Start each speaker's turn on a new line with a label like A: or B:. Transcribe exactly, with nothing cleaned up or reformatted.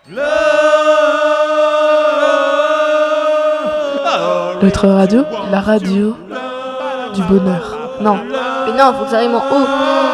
A: Notre radio, la radio du bonheur.
B: Non, mais non, faut que ça rime en haut.